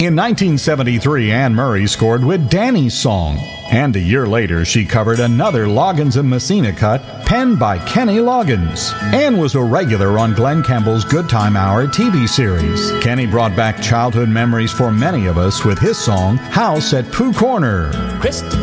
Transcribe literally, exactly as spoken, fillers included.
In nineteen seventy-three, Anne Murray scored with Danny's Song. And a year later, she covered another Loggins and Messina cut, penned by Kenny Loggins. Anne was a regular on Glenn Campbell's Good Time Hour T V series. Kenny brought back childhood memories for many of us with his song, House at Pooh Corner. Chris